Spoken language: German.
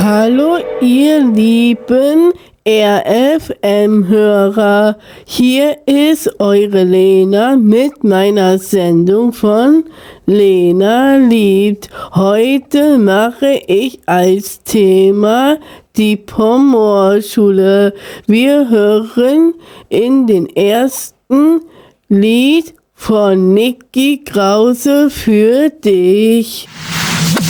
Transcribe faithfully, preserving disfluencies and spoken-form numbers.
Hallo ihr lieben R F M-Hörer, hier ist eure Lena mit meiner Sendung von Lena liebt. Heute mache ich als Thema die Pomorschule. Wir hören in den ersten Lied von Niki Krause für dich.